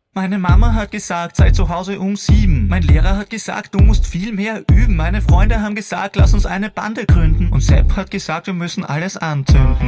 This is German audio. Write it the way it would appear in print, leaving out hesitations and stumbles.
Meine Mama hat gesagt, sei zu Hause um 7. Mein Lehrer hat gesagt, du musst viel mehr üben. Meine Freunde haben gesagt, lass uns eine Bande gründen. Und Sepp hat gesagt, wir müssen alles anzünden.